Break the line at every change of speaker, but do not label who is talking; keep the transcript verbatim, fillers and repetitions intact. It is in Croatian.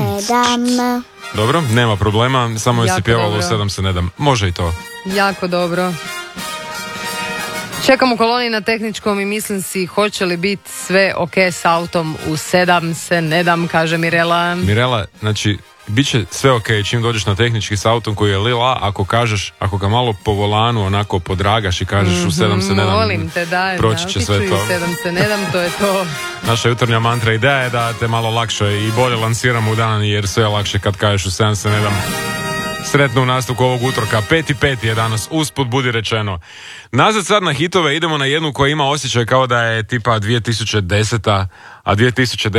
dam.
Dobro, nema problema, samo je
Jako
si pjevalo u
dobro.
sedam se ne dam. Može i to.
Jako dobro. Čekam u koloni na tehničkom i mislim si hoće li biti sve ok s autom u sedam se ne dam, kaže Mirela.
Mirela, znači, bit će sve ok čim dođeš na tehnički s autom koji je lila, ako kažeš, ako ga malo po volanu onako podragaš i kažeš mm-hmm, u sedam se ne dam,
molim te, daj,
proći će sve to.
U sedam se ne dam, to je to.
Naša jutarnja mantra ideja je da te malo lakše i bolje lansiramo u dan, jer sve je lakše kad kažeš u sedam se ne dam. Sretno u nastavku ovog utorka. Pet i pet je danas, usput budi rečeno. Nazad sad na hitove, idemo na jednu koja ima osjećaj kao da je tipa dvije tisuće deseta, a dvije tisuće deseta